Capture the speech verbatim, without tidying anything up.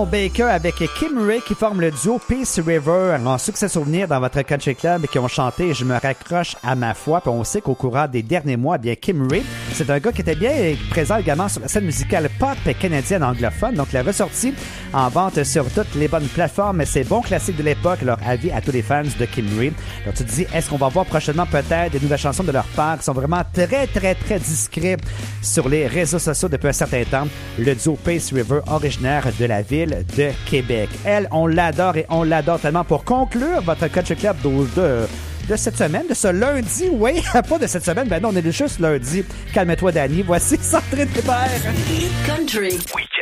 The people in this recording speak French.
Baker avec Kim Ray qui forme le duo Peace River en succès souvenir dans votre country club et qui ont chanté Je me raccroche à ma foi. Puis on sait qu'au courant des derniers mois, bien Kim Ray, c'est un gars qui était bien présent également sur la scène musicale pop canadienne anglophone. Donc la ressortie en vente sur toutes les bonnes plateformes. C'est bon classique de l'époque. Leur avis à tous les fans de Kim Ray. Alors tu te dis, est-ce qu'on va voir prochainement peut-être des nouvelles chansons de leur part qui sont vraiment très très très discrets sur les réseaux sociaux depuis un certain temps. Le duo Peace River originaire de la ville de Québec. Elle, on l'adore et on l'adore tellement. Pour conclure votre Country Club de, de, de cette semaine, de ce lundi, oui, pas de cette semaine, ben non, on est juste lundi. Calme-toi, Dani. Voici Sandrine Hébert. Country.